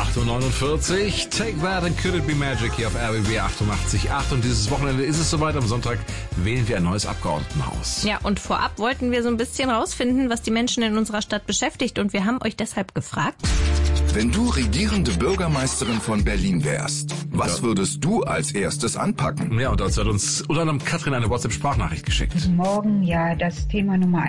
8:49 Uhr. Take That and Could It Be Magic hier auf RBB 88.8. Und dieses Wochenende ist es soweit. Am Sonntag wählen wir ein neues Abgeordnetenhaus. Ja, und vorab wollten wir so ein bisschen rausfinden, was die Menschen in unserer Stadt beschäftigt. Und wir haben euch deshalb gefragt: Wenn du regierende Bürgermeisterin von Berlin wärst, was würdest du als erstes anpacken? Ja, und dazu hat uns unter anderem Katrin eine WhatsApp-Sprachnachricht geschickt. Guten Morgen, ja, das Thema Nummer